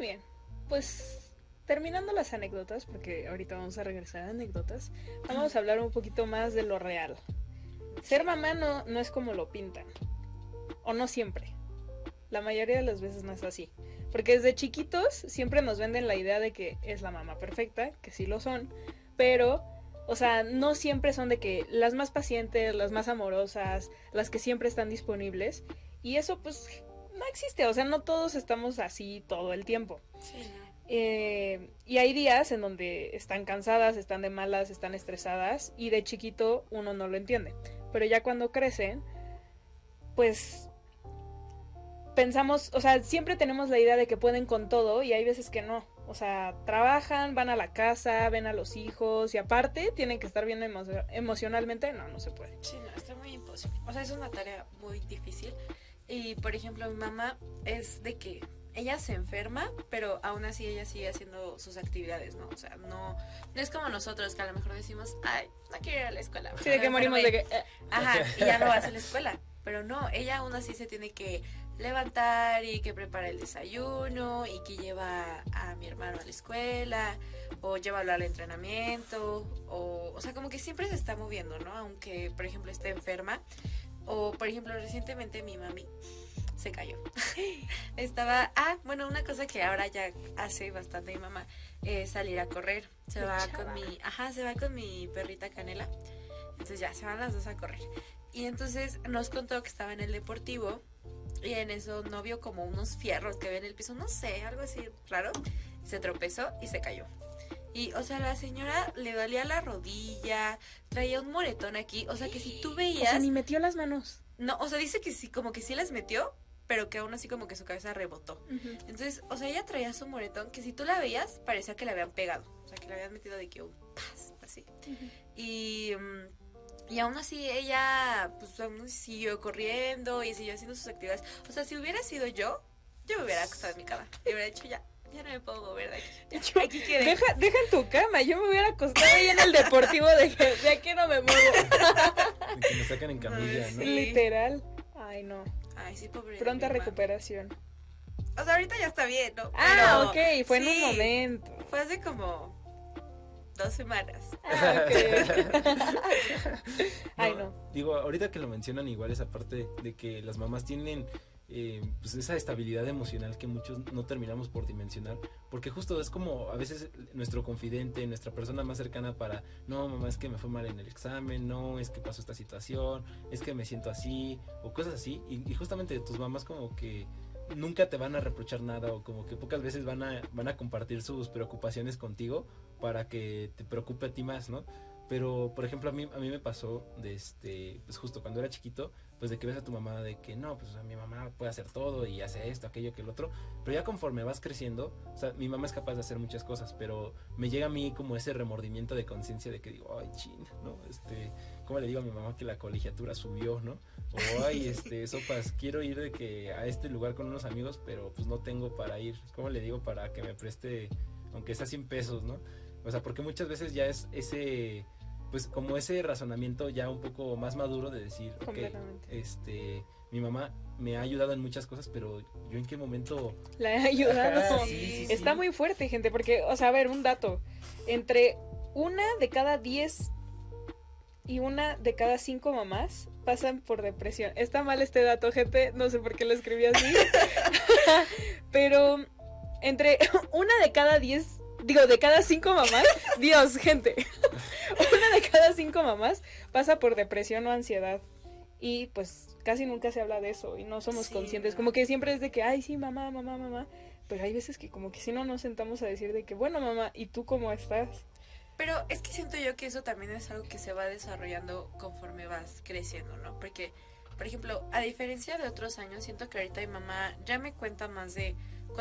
bien. Pues terminando las anécdotas, porque ahorita vamos a regresar a anécdotas, vamos a hablar un poquito más de lo real. Ser mamá no es como lo pintan. O no siempre. La mayoría de las veces no es así. Porque desde chiquitos siempre nos venden la idea de que es la mamá perfecta, que sí lo son, pero, o sea, no siempre son de que las más pacientes, las más amorosas, las que siempre están disponibles. Y eso pues no existe, o sea, no todos estamos así todo el tiempo. Sí, no. Y hay días en donde están cansadas, están de malas, están estresadas y de chiquito uno no lo entiende. Pero ya cuando crecen, pues pensamos, o sea, siempre tenemos la idea de que pueden con todo y hay veces que no. O sea, trabajan, van a la casa, ven a los hijos y aparte tienen que estar bien emocionalmente. No se puede. Sí, no, está muy imposible. O sea, es una tarea muy difícil. Y, por ejemplo, mi mamá es de que ella se enferma, pero aún así ella sigue haciendo sus actividades, ¿no? O sea, no es como nosotros que a lo mejor decimos, ay, no quiero ir a la escuela. Sí, de que morimos de que... Ajá, y ya no vas a la escuela. Pero no, ella aún así se tiene que levantar y que prepara el desayuno y que lleva a mi hermano a la escuela o llévalo al entrenamiento o sea, como que siempre se está moviendo, ¿no? Aunque, por ejemplo, esté enferma o, por ejemplo, recientemente mi mami se cayó. Bueno, una cosa que ahora ya hace bastante mi mamá es salir a correr. Se va con mi perrita Canela. Entonces ya se van las dos a correr. Y entonces nos contó que estaba en el deportivo y en eso no vio como unos fierros que había en el piso, no sé, algo así raro. Se tropezó y se cayó. Y, o sea, la señora le dolía la rodilla, traía un moretón aquí, o sea, que si tú veías... O sea, ni metió las manos. No, o sea, dice que sí, como que sí las metió, pero que aún así como que su cabeza rebotó. Uh-huh. Entonces, o sea, ella traía su moretón que si tú la veías, parecía que le habían pegado. O sea, que le habían metido de que un paz, así. Uh-huh. Y aún así ella, pues aún así siguió corriendo y siguió haciendo sus actividades. O sea, si hubiera sido yo me hubiera acostado en mi cama. Y hubiera dicho, ya no me puedo mover de aquí. Ya, aquí quedé. Deja en tu cama, yo me hubiera acostado ahí en el deportivo de aquí no me muevo. De que me sacan en camilla, ¿no? Sí. Literal. Ay, no. Ay, sí, pobre. Pronta recuperación. O sea, ahorita ya está bien, ¿no? Ah, pero, ok, fue sí, en un momento. Fue hace como 2 semanas. Ah, ok. Ay, no. Digo, ahorita que lo mencionan, igual esa parte de que las mamás tienen pues esa estabilidad emocional que muchos no terminamos por dimensionar, porque justo es como a veces nuestro confidente, nuestra persona más cercana para, no mamá, es que me fue mal en el examen, no, es que pasó esta situación, es que me siento así, o cosas así, y justamente tus mamás como que nunca te van a reprochar nada, o como que pocas veces van a compartir sus preocupaciones contigo para que te preocupe a ti más, ¿no? Pero, por ejemplo, a mí me pasó pues justo cuando era chiquito, pues de que ves a tu mamá de que no, pues mi mamá puede hacer todo y hace esto, aquello, que el otro, pero ya conforme vas creciendo, o sea, mi mamá es capaz de hacer muchas cosas, pero me llega a mí como ese remordimiento de conciencia de que digo, ay, chin, ¿no? ¿Cómo le digo a mi mamá que la colegiatura subió, ¿no? O, ay, sopas, quiero ir de que a este lugar con unos amigos, pero pues no tengo para ir, ¿cómo le digo para que me preste, aunque sea 100 pesos, ¿no? O sea, porque muchas veces ya es ese, pues como ese razonamiento ya un poco más maduro de decir, ok, mi mamá me ha ayudado en muchas cosas, pero yo en qué momento... La he ayudado. Sí. Está muy fuerte, gente, porque, o sea, a ver, un dato. Entre 1 de cada 10 y 1 de cada 5 mamás pasan por depresión. Está mal este dato, gente, no sé por qué lo escribí así. Pero entre 1 de cada 10... Digo, de cada 5 mamás, Dios, gente, 1 de cada 5 mamás pasa por depresión o ansiedad. Y pues casi nunca se habla de eso y no somos conscientes. Como que siempre es de que, ay, sí, mamá. Pero hay veces que como que si no nos sentamos a decir de que, bueno, mamá, ¿y tú cómo estás? Pero es que siento yo que eso también es algo que se va desarrollando conforme vas creciendo, ¿no? Porque, por ejemplo, a diferencia de otros años, siento que ahorita mi mamá ya me cuenta más de